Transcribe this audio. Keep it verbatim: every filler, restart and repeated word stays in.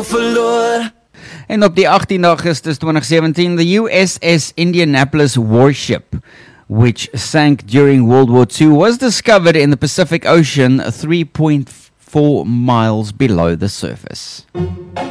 jou verloor. En op die eighteenth Augustus twenty seventeen, the U S S Indianapolis warship, which sank during World War Two, was discovered in the Pacific Ocean three point four miles below the surface.